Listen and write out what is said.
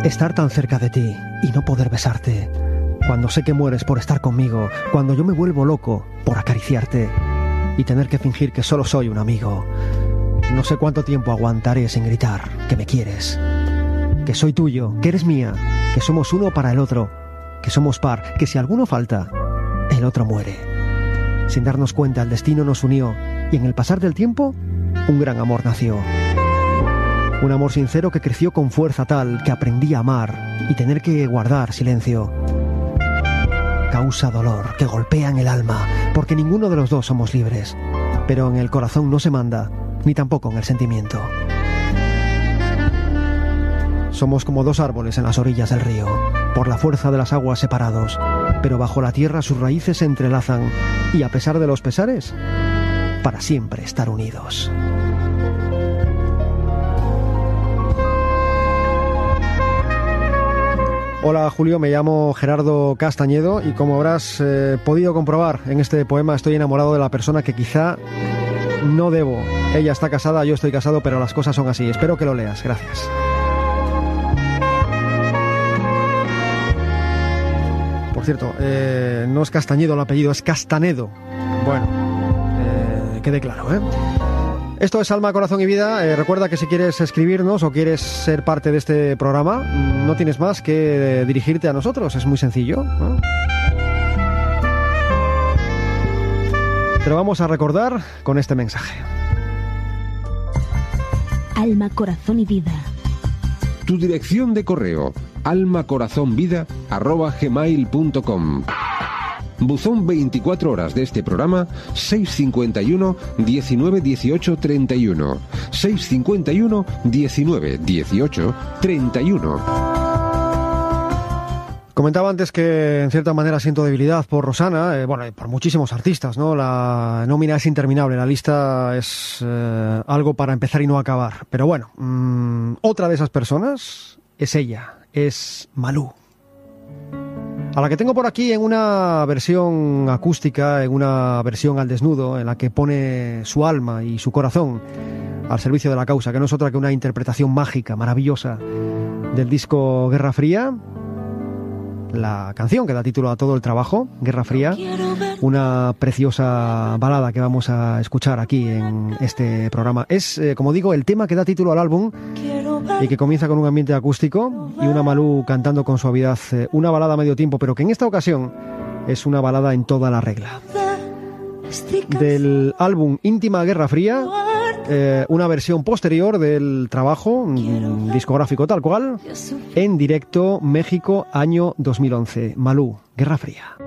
Estar tan cerca de ti y no poder besarte. Cuando sé que mueres por estar conmigo. Cuando yo me vuelvo loco por acariciarte. Y tener que fingir que solo soy un amigo. No sé cuánto tiempo aguantaré sin gritar que me quieres. Que soy tuyo, que eres mía. Que somos uno para el otro. Que somos par, que si alguno falta, el otro muere. Sin darnos cuenta, el destino nos unió. Y en el pasar del tiempo, un gran amor nació. Un amor sincero que creció con fuerza tal que aprendí a amar y tener que guardar silencio. Causa dolor que golpea en el alma, porque ninguno de los dos somos libres. Pero en el corazón no se manda, ni tampoco en el sentimiento. Somos como dos árboles en las orillas del río, por la fuerza de las aguas separados, pero bajo la tierra sus raíces se entrelazan y a pesar de los pesares, para siempre estar unidos. Hola Julio, me llamo Gerardo Castañedo y como habrás podido comprobar en este poema estoy enamorado de la persona que quizá no debo. Ella está casada, yo estoy casado, pero las cosas son así. Espero que lo leas. Gracias. Por cierto, no es Castañedo el apellido, es Castanedo. Bueno, quede claro, ¿eh? Esto es Alma, Corazón y Vida. Recuerda que si quieres escribirnos o quieres ser parte de este programa, no tienes más que dirigirte a nosotros. Es muy sencillo, ¿no? Te lo vamos a recordar con este mensaje. Alma, Corazón y Vida. Tu dirección de correo: almacorazonvida@gmail.com. Buzón 24 horas de este programa: 651 19 18 31. 651 19 18 31. Comentaba antes que en cierta manera siento debilidad por Rosana, y por muchísimos artistas, ¿no? La nómina es interminable, la lista es algo para empezar y no acabar. Pero bueno, otra de esas personas es ella, es Malú. A la que tengo por aquí en una versión acústica, en una versión al desnudo, en la que pone su alma y su corazón al servicio de la causa, que no es otra que una interpretación mágica, maravillosa, del disco Guerra Fría. La canción que da título a todo el trabajo, Guerra Fría, una preciosa balada que vamos a escuchar aquí en este programa. Es, como digo, el tema que da título al álbum y que comienza con un ambiente acústico y una Malú cantando con suavidad una balada a medio tiempo, pero que en esta ocasión es una balada en toda la regla. Del álbum Íntima Guerra Fría, una versión posterior del trabajo discográfico tal cual, en directo, México, año 2011. Malú, Guerra Fría.